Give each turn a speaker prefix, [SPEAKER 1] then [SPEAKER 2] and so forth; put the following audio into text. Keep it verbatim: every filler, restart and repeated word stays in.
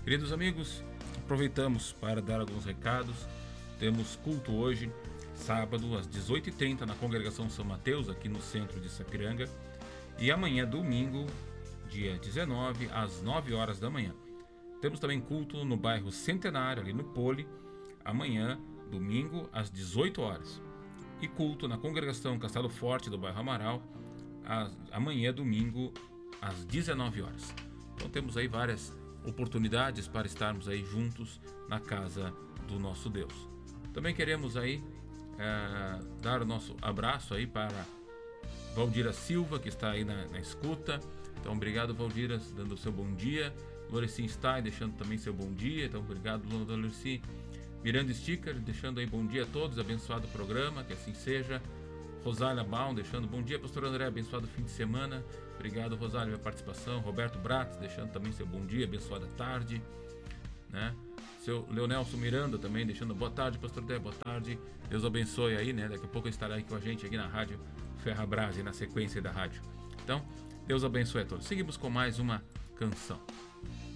[SPEAKER 1] Queridos amigos, aproveitamos para dar alguns recados. Temos culto hoje, sábado, às dezoito e trinta, na Congregação São Mateus, aqui no centro de Sapiranga. E amanhã, domingo, dia dezenove, às nove horas da manhã. Temos também culto no bairro Centenário, ali no Poli, amanhã, domingo, às dezoito horas. E culto na Congregação Castelo Forte, do bairro Amaral, amanhã, domingo, às dezenove horas. Então temos aí várias oportunidades para estarmos aí juntos na casa do nosso Deus. Também queremos aí é, dar o nosso abraço aí para Valdira Silva, que está aí na, na escuta. Então obrigado, Valdira, dando o seu bom dia. Loreci Stein deixando também seu bom dia. Então obrigado, Loreci. Miranda Sticker deixando aí bom dia a todos, abençoado programa, que assim seja. Rosália Baum deixando bom dia, pastor André, abençoado fim de semana. Obrigado, Rosália, pela participação. Roberto Bratz deixando também seu bom dia, abençoada tarde, né? Seu Leonelson Miranda também deixando boa tarde, pastor André, boa tarde. Deus abençoe aí, né? Daqui a pouco estará aí com a gente aqui na rádio Ferrabras e na sequência da rádio. Então, Deus abençoe a todos. Seguimos com mais uma canção.